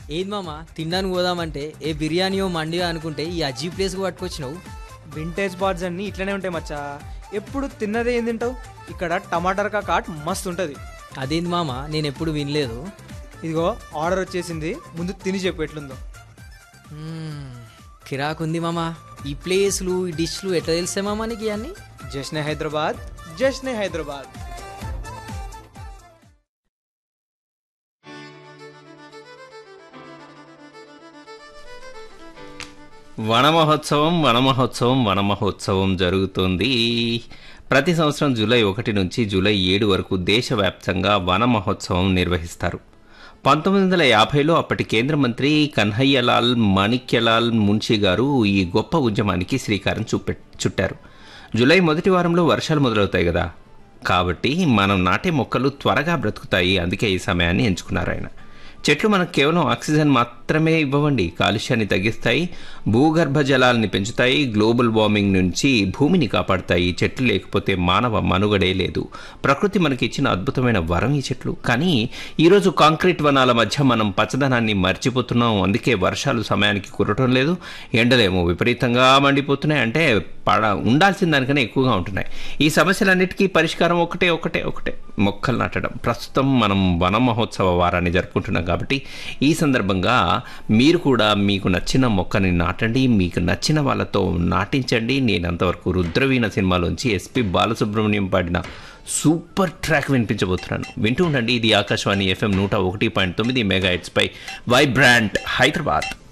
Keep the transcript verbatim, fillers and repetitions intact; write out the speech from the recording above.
ఏది మామ తినడానికి పోదామంటే ఏ బిర్యానీయో మండియో అనుకుంటే ఈ అజీ ప్లేస్కి పట్టుకొచ్చినావు. వింటేజ్ బార్స్ అన్నీ ఇట్లనే ఉంటాయి మచ్చా. ఎప్పుడు తిన్నదే ఏం తింటావు? ఇక్కడ టమాటర్ కాట్ మస్తు ఉంటుంది. అదేంది మామ నేను ఎప్పుడు వినలేదు. ఇదిగో ఆర్డర్ వచ్చేసింది, ముందు తిని చెప్పు ఎట్లుందో. మ్మ్, కిరాకుంది మామ. ఈ ప్లేస్లు ఈ డిష్లు ఎట్లా తెలిసే మామ నీకు ఇవన్నీ? జశ్నే హైదరాబాద్, జశ్నే హైదరాబాద్. వనమహోత్సవం వనమహోత్సవం వనమహోత్సవం జరుగుతుంది. ప్రతి సంవత్సరం జూలై ఒకటి నుంచి జూలై ఏడు వరకు దేశవ్యాప్తంగా వన మహోత్సవం నిర్వహిస్తారు. పంతొమ్మిది వందల యాభైలో అప్పటి కేంద్ర మంత్రి కన్హయ్యలాల్ మాణిక్యలాల్ మున్షి గారు ఈ గొప్ప ఉద్యమానికి శ్రీకారం చూపె చుట్టారు. జూలై మొదటి వారంలో వర్షాలు మొదలవుతాయి కదా, కాబట్టి మనం నాటే మొక్కలు త్వరగా బ్రతుకుతాయి. అందుకే ఈ సమయాన్ని ఎంచుకున్నారు ఆయన. చెట్లు మనకు కేవలం ఆక్సిజన్ మాత్రమే ఇవ్వవండి, కాలుష్యాన్ని తగ్గిస్తాయి, భూగర్భ జలాల్ని పెంచుతాయి, గ్లోబల్ వార్మింగ్ నుంచి భూమిని కాపాడుతాయి. చెట్లు లేకపోతే మానవ మనుగడే లేదు. ప్రకృతి మనకి ఇచ్చిన అద్భుతమైన వరం ఈ చెట్లు. కానీ ఈరోజు కాంక్రీట్ వనాల మధ్య మనం పచ్చదనాన్ని మర్చిపోతున్నాం. అందుకే వర్షాలు సమయానికి కురటం లేదు, ఎండలేమో విపరీతంగా మండిపోతున్నాయి. అంటే పడ ఉండాల్సిన దానికన్నా ఎక్కువగా ఉంటున్నాయి. ఈ సమస్యలన్నిటికీ పరిష్కారం ఒకటే ఒకటే ఒకటే మొక్కలు నాటడం. ప్రస్తుతం మనం వన మహోత్సవ వారాన్ని జరుపుకుంటున్నాం కాబట్టి ఈ సందర్భంగా మీరు కూడా మీకు నచ్చిన మొక్కని నాటండి, మీకు నచ్చిన వాళ్ళతో నాటించండి. నేను అంతవరకు రుద్రవీణ సినిమాలోంచి ఎస్పి బాలసుబ్రహ్మణ్యం పాడిన సూపర్ ట్రాక్ వినిపించబోతున్నాను. వింటూ ఉండండి. ఇది ఆకాశవాణి ఎఫ్ఎం నూట ఒకటి పాయింట్ తొమ్మిది మెగా హెర్ట్జ్ పై వైబ్రాంట్ హైదరాబాద్.